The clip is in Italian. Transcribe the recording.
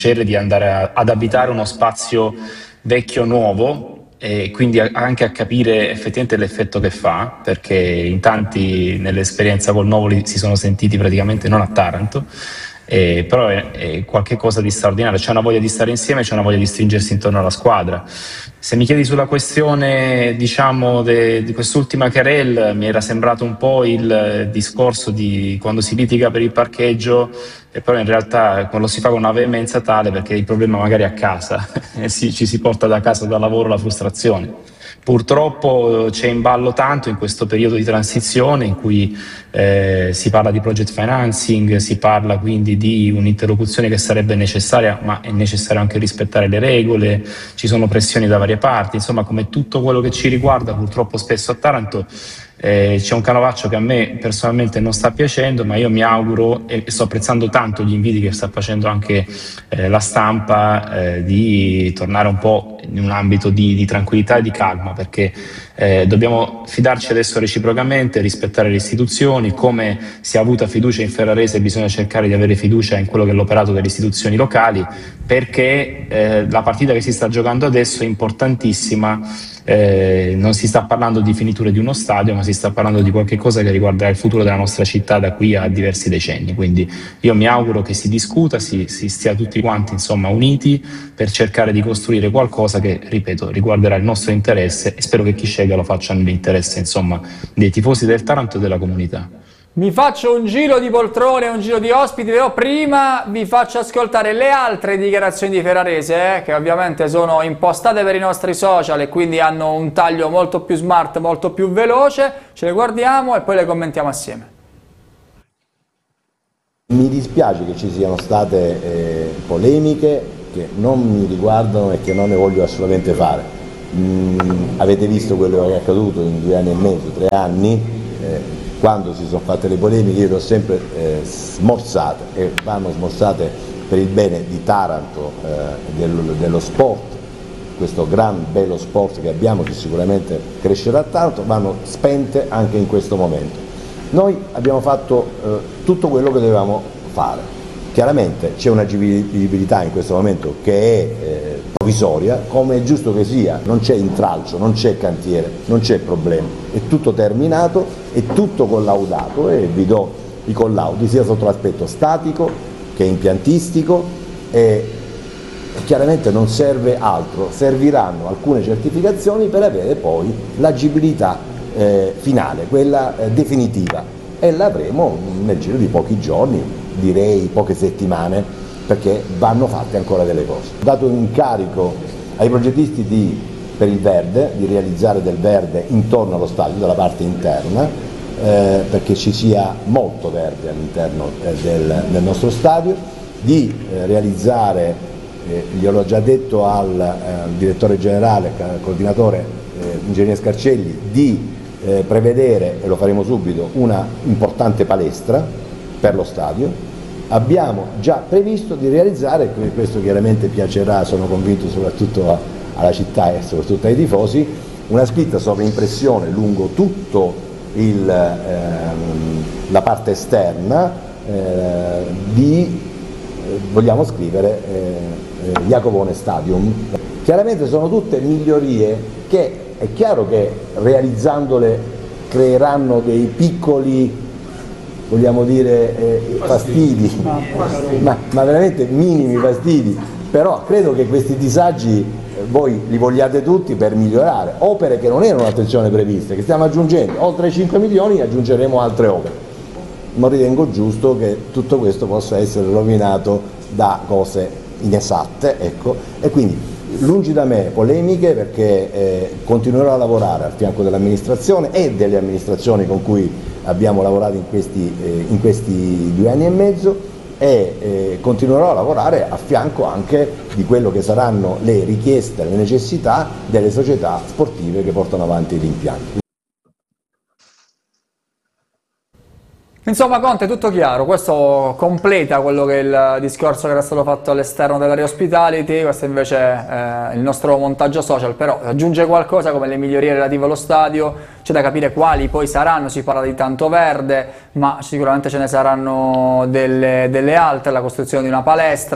di andare ad abitare uno spazio vecchio nuovo e quindi anche a capire effettivamente l'effetto che fa, perché in tanti nell'esperienza col Novoli si sono sentiti praticamente non a Taranto. Però è qualcosa di straordinario, c'è una voglia di stare insieme, c'è una voglia di stringersi intorno alla squadra. Se mi chiedi sulla questione, diciamo, di quest'ultima querel, mi era sembrato un po' il discorso di quando si litiga per il parcheggio, e però in realtà lo si fa con una veemenza tale perché il problema magari è a casa e ci si porta da casa, dal lavoro, la frustrazione. Purtroppo c'è in ballo tanto in questo periodo di transizione in cui si parla di project financing, si parla quindi di un'interlocuzione che sarebbe necessaria, ma è necessario anche rispettare le regole, ci sono pressioni da varie parti, insomma come tutto quello che ci riguarda purtroppo spesso a Taranto. C'è un canovaccio che a me personalmente non sta piacendo, ma io mi auguro e sto apprezzando tanto gli inviti che sta facendo anche la stampa di tornare un po' in un ambito di tranquillità e di calma, perché dobbiamo fidarci adesso reciprocamente, rispettare le istituzioni, come si è avuta fiducia in Ferrarese bisogna cercare di avere fiducia in quello che è l'operato delle istituzioni locali, perché la partita che si sta giocando adesso è importantissima. Non si sta parlando di finiture di uno stadio, ma si sta parlando di qualche cosa che riguarderà il futuro della nostra città da qui a diversi decenni. Quindi io mi auguro che si discuta, si stia tutti quanti insomma uniti per cercare di costruire qualcosa che, ripeto, riguarderà il nostro interesse, e spero che chi scelga lo faccia nell'interesse insomma dei tifosi del Taranto e della comunità. Mi faccio un giro di poltrone, un giro di ospiti, però prima vi faccio ascoltare le altre dichiarazioni di Ferrarese, che ovviamente sono impostate per i nostri social e quindi hanno un taglio molto più smart, molto più veloce. Ce le guardiamo e poi le commentiamo assieme. Mi dispiace che ci siano state polemiche che non mi riguardano e che non ne voglio assolutamente fare. Avete visto quello che è accaduto in 2 anni e mezzo, 3 anni. Quando si sono fatte le polemiche io le ho sempre smorzate e vanno smorzate per il bene di Taranto, dello sport, questo gran bello sport che abbiamo, che sicuramente crescerà tanto, vanno spente anche in questo momento. Noi abbiamo fatto tutto quello che dovevamo fare. Chiaramente c'è una vivibilità in questo momento che è provvisoria, come è giusto che sia, non c'è intralcio, non c'è cantiere, non c'è problema, è tutto terminato, è tutto collaudato e vi do i collaudi sia sotto l'aspetto statico che impiantistico e chiaramente non serve altro, serviranno alcune certificazioni per avere poi l'agibilità finale, quella definitiva, e l'avremo nel giro di pochi giorni, direi poche settimane, perché vanno fatte ancora delle cose. Ho dato un incarico ai progettisti per il verde, di realizzare del verde intorno allo stadio, dalla parte interna, perché ci sia molto verde all'interno del nostro stadio, di realizzare, gliel'ho già detto al direttore generale, al coordinatore Ingegner Scarcelli, di prevedere, e lo faremo subito, una importante palestra per lo stadio. Abbiamo già previsto di realizzare, e questo chiaramente piacerà, sono convinto, soprattutto alla città e soprattutto ai tifosi, una scritta sovraimpressione lungo tutto la parte esterna vogliamo scrivere Jacobone Stadium. Chiaramente sono tutte migliorie che è chiaro che realizzandole creeranno dei piccoli, vogliamo dire, fastidi, ma veramente minimi fastidi, però credo che questi disagi voi li vogliate tutti per migliorare, opere che non erano attenzione previste, che stiamo aggiungendo, oltre ai 5 milioni aggiungeremo altre opere, non ritengo giusto che tutto questo possa essere rovinato da cose inesatte, ecco, e quindi lungi da me polemiche, perché continuerò a lavorare al fianco dell'amministrazione e delle amministrazioni con cui abbiamo lavorato in questi 2 anni e mezzo e continuerò a lavorare a fianco anche di quello che saranno le richieste, le necessità delle società sportive che portano avanti gli impianti. Insomma, Conte, tutto chiaro, questo completa quello che è il discorso che era stato fatto all'esterno dell'area hospitality, questo invece è il nostro montaggio social, però aggiunge qualcosa come le migliorie relative allo stadio, c'è da capire quali poi saranno, si parla di tanto verde, ma sicuramente ce ne saranno delle altre, la costruzione di una palestra.